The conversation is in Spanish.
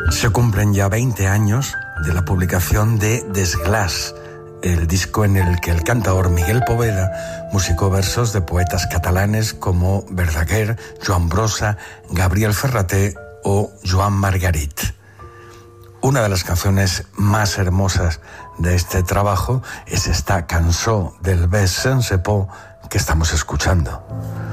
Se cumplen ya 20 años de la publicación de Desglaç, el disco en el que el cantador Miguel Poveda musicó versos de poetas catalanes como Verdaguer, Joan Brossa, Gabriel Ferrater o Joan Margarit. Una de las canciones más hermosas de este trabajo es esta Cançó del bes sense por que estamos escuchando.